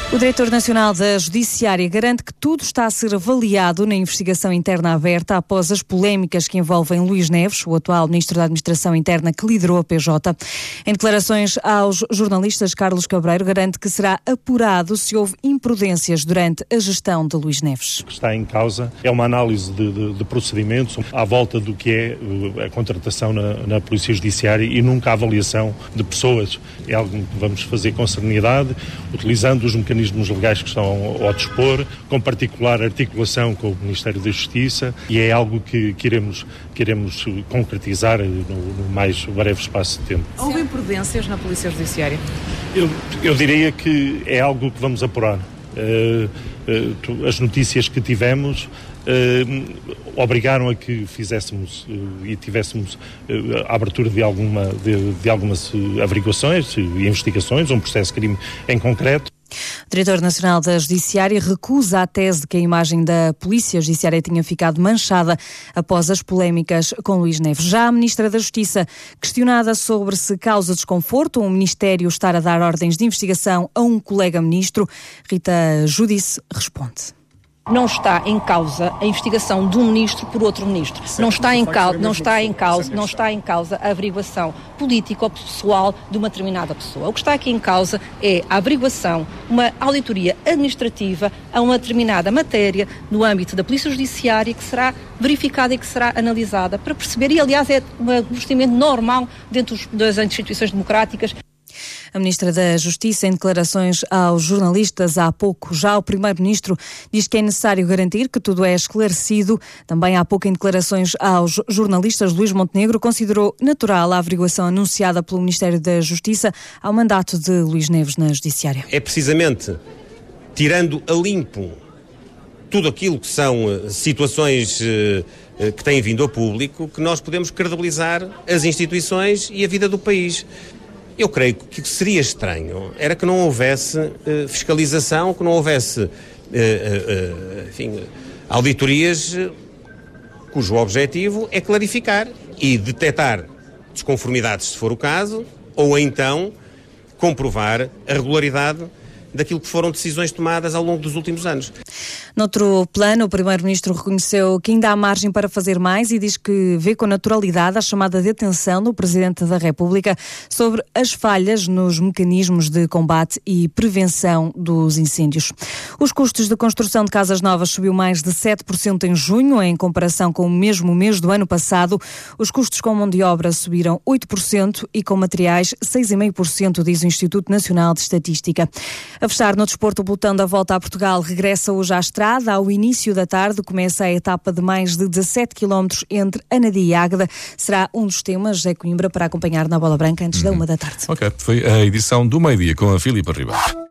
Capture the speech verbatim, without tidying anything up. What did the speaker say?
O Diretor Nacional da Judiciária garante que tudo está a ser avaliado na investigação interna aberta após as polémicas que envolvem Luís Neves, o atual Ministro da Administração Interna que liderou a P J. Em declarações aos jornalistas, Carlos Cabreiro garante que será apurado se houve imprudências durante a gestão de Luís Neves. O que está em causa é uma análise de, de, de procedimentos à volta do que é a contratação na, na Polícia Judiciária e nunca a avaliação de pessoas. É algo que vamos fazer com serenidade, utilizando os mecanismos legais que estão ao dispor, com particular articulação com o Ministério da Justiça, e é algo que queremos, queremos concretizar no, no mais breve espaço de tempo. Houve imprudências na Polícia Judiciária? Eu, eu diria que é algo que vamos apurar. Uh, uh, as notícias que tivemos uh, obrigaram a que fizéssemos uh, e tivéssemos uh, a abertura de, alguma, de, de algumas uh, averiguações e investigações, um processo de crime em concreto. O Diretor Nacional da Judiciária recusa a tese de que a imagem da Polícia Judiciária tinha ficado manchada após as polémicas com Luís Neves. Já a Ministra da Justiça, questionada sobre se causa desconforto um Ministério estar a dar ordens de investigação a um colega ministro, Rita Giudice responde. Não está em causa a investigação de um ministro por outro ministro. Não está em causa, não está em causa, não está em causa a averiguação política ou pessoal de uma determinada pessoa. O que está aqui em causa é a averiguação, uma auditoria administrativa a uma determinada matéria no âmbito da Polícia Judiciária que será verificada e que será analisada para perceber, e aliás é um procedimento normal dentro das instituições democráticas. A Ministra da Justiça, em declarações aos jornalistas há pouco, já o Primeiro-Ministro diz que é necessário garantir que tudo é esclarecido. Também há pouco, em declarações aos jornalistas, Luís Montenegro considerou natural a averiguação anunciada pelo Ministério da Justiça ao mandato de Luís Neves na Judiciária. É precisamente tirando a limpo tudo aquilo que são situações que têm vindo ao público que nós podemos credibilizar as instituições e a vida do país. Eu creio que o que seria estranho era que não houvesse uh, fiscalização, que não houvesse uh, uh, uh, enfim, auditorias uh, cujo objetivo é clarificar e detectar desconformidades, se for o caso, ou então comprovar a regularidade daquilo que foram decisões tomadas ao longo dos últimos anos. Noutro plano, o Primeiro-Ministro reconheceu que ainda há margem para fazer mais e diz que vê com naturalidade a chamada de atenção do Presidente da República sobre as falhas nos mecanismos de combate e prevenção dos incêndios. Os custos de construção de casas novas subiu mais de sete por cento em junho, em comparação com o mesmo mês do ano passado. Os custos com mão de obra subiram oito por cento e com materiais seis vírgula cinco por cento, diz o Instituto Nacional de Estatística. A fechar no desporto, o pelotão da Volta a Portugal regressa hoje à estrada. Ao início da tarde começa a etapa de mais de dezassete quilómetros entre Anadia e Águeda. Será um dos temas, José Coimbra, para acompanhar na Bola Branca antes uhum. da uma da tarde. Ok, foi a edição do meio-dia com a Filipa Ribeiro.